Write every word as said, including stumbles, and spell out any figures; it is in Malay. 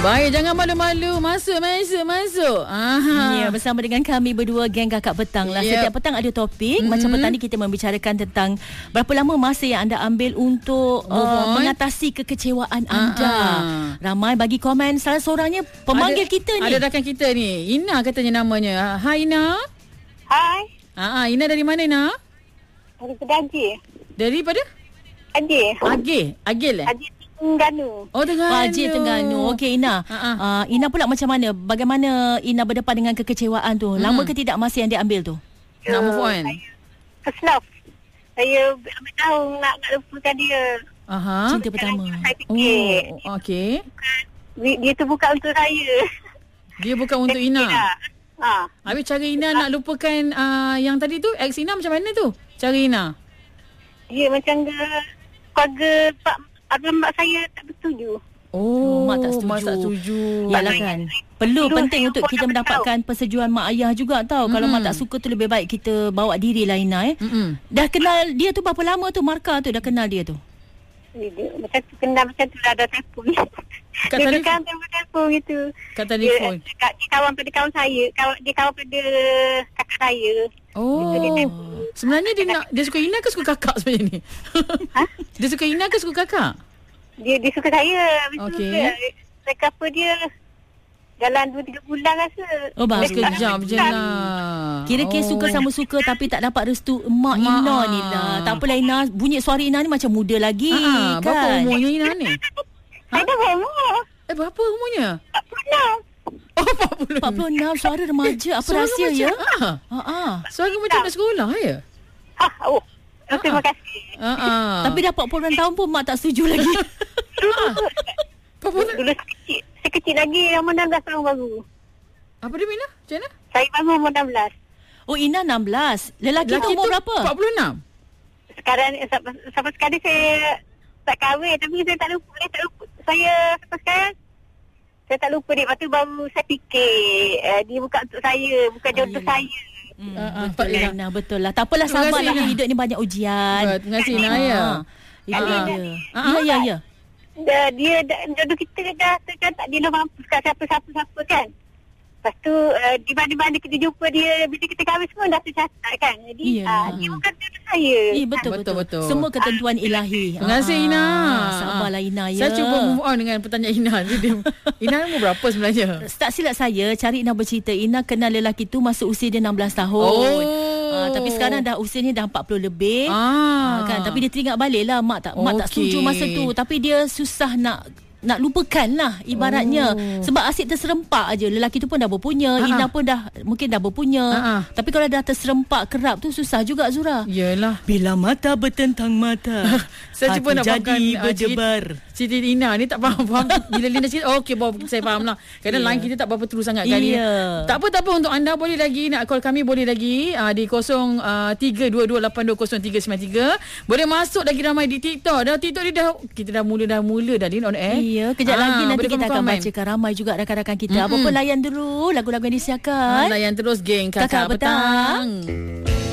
Baik, jangan malu-malu. Masuk, masuk, masuk. Aha. Ya, bersama dengan kami berdua, geng Kakak Petang lah. Yep. Setiap petang ada topik. Mm-hmm. Macam petang ni kita membicarakan tentang berapa lama masa yang anda ambil untuk uh, mengatasi kekecewaan anda. Uh-uh. Ramai bagi komen. Salah seorangnya pemanggil ada, kita ni. Ada rakan kita ni. Ina katanya namanya. Hai Ina. Hai. Ah, Ina dari mana Ina? Daripada Agil. Daripada? Agil. Agil. Agil eh? Agil Terengganu. Oh, Terengganu. Agil Terengganu. Okey Ina. Uh-uh. Uh, Ina pula macam mana? Bagaimana Ina berdepan dengan kekecewaan tu? Lama hmm. ke tidak masa yang dia ambil tu? Uh, nak move on? First love. Saya ambil tahu nak, nak lupakan dia. Aha. Cinta pertama. Saya fikir. Oh, okey. Dia tu bukan untuk saya. Dia bukan untuk saya Ina. Ha. Habis cara Ina ha. nak lupakan uh, yang tadi tu, ex Ina macam mana tu? Cara Ina? Dia macam ke keluarga pak abang mak saya tak bersetuju. Oh, mak tak setuju. Mak tak setuju. Yalah kan. Perlu Dulu penting untuk kita mendapatkan tahu. persetujuan mak ayah juga tau. Mm-hmm. Kalau mak tak suka tu lebih baik kita bawa diri lah Ina eh. Mm-hmm. Dah kenal dia tu berapa lama tu, Marka tu dah kenal dia tu? Dia, dia, macam tu kenal macam tu lah, ada telefon. Kat dia telefon? kan telefon gitu. Kat telefon? Dia, dia, dia kawan pada kawan saya. Kawan, dia kawan pada kakak saya. Oh. Dia sebenarnya dia nak dia suka Ina ke suka kakak sebenarnya ni? Ha? Dia suka Ina ke suka kakak? Dia dia suka saya. Okey. Saya kata dia jalan dua tiga bulan rasa. Oh, bagus. Sekejap je lah. Kira kes oh. suka sama suka tapi tak dapat restu emak Ma- Ina ni lah. Tak apalah Ina, bunyi suara Ina ni macam muda lagi ha, kan. Berapa umurnya Ina ni? Saya dah berumur. Eh, berapa umurnya? empat puluh enam. Oh, empat puluh enam. empat puluh enam, suara remaja. Apa suara rahsia macam, ya? Ha. Ha, ha. Suara macam nak sekolah ya? Ha, oh. Ha, terima kasih. Ha, ha. Tapi dah empat puluh enam tahun pun mak tak setuju lagi. Dulu saya kecil, saya kecil lagi, umur enam belas tahun baru. Apa dia Mina? Macam mana? Saya baru umur enam belas. Oh, Ina enam belas. Lelaki, Lelaki tu umur berapa? empat puluh enam. Sekarang sampai, sampai sekarang saya tak kahwin, tapi saya tak lupa, saya tak lupa. Saya sampai sekarang saya tak lupa dia. Lepas tu baru saya fikir uh, dia bukan untuk saya, bukan oh, jodoh yeah. saya. Hmm, uh, betul lah Ina, betul lah. Tak apalah, sabarlah, hidup ni banyak ujian. Uh, terima kasih Ina ya. Itu dia. Ya ya ya. Dia, dia, dia jodoh kita dah tercatat, dia dah mampu sekarang siapa-siapa kan. Lepas tu uh, di mana-mana kita jumpa dia, bila kita kahwin semua dah tercatat kan. Jadi uh, dia bukan jodoh saya. Eh, betul, ha, betul, betul. Semua ketentuan ilahi. Terima kasih Ina. Sabarlah Ina ya. Saya cuba move on dengan pertanyaan Ina. Ina umur berapa sebenarnya? Tak silap saya, cari Ina bercerita. Ina kenal lelaki tu masa usia dia enam belas tahun. Oh. Uh, tapi sekarang dah usianya dah empat puluh lebih. Ah. Uh, kan, tapi dia teringat balik lah mak tak, okay. mak tak setuju masa tu. Tapi dia susah nak nak lupakan lah ibaratnya. Oh. Sebab asyik terserempak aje. Lelaki tu pun dah berpunya, Ha-ha. Ina pun dah mungkin dah berpunya. Ha-ha. Tapi kalau dah terserempak kerap tu susah juga Zura. Yelah. Bila mata bertentang mata, saya cuba nak jadi berdebar. Cerita Ina ni tak faham-faham. Bila Lina cerita, oh, okey, saya faham lah. Kadang yeah. line kita tak berapa terus sangat kan. Yeah. Tak apa, tak apa. Untuk anda boleh lagi nak call kami, boleh lagi uh, di kosong tiga dua dua lapan dua kosong tiga sembilan tiga. Boleh masuk lagi ramai di TikTok. Dah TikTok ni dah kita dah mula dah mula dah Lin on air. Ya, kejap ah, lagi nanti kita akan komen. Bacakan ramai juga rakan-rakan kita. Mm-hmm. Apa-apa layan dulu lagu-lagu yang disiarkan. Ah, layan terus geng Kakak, Kakak Petang. Petang.